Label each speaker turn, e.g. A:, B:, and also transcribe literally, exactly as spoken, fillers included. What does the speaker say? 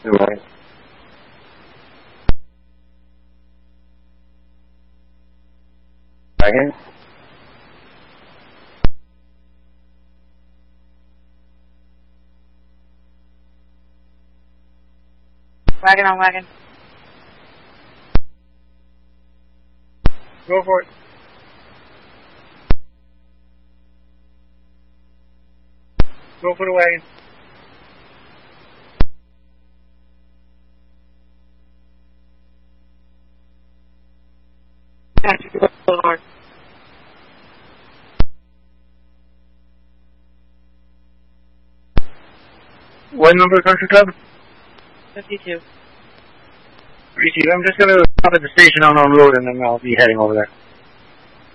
A: Right. Wagon.
B: Wagon on wagon.
C: Go for it. Go for the wagon. What number country club?
B: fifty-two.
C: Receive. I'm just going to stop at the station on unload and then I'll be heading over there.